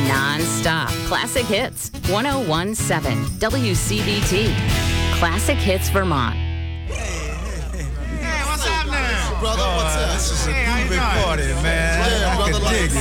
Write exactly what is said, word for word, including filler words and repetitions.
non-stop. Classic Hits, one oh one point seven W C V T. Classic Hits Vermont. Hey, what's up now? Brother, what's up? This is a Hey, how you groovy doing? party, man. Yeah, I brother, can like dig it.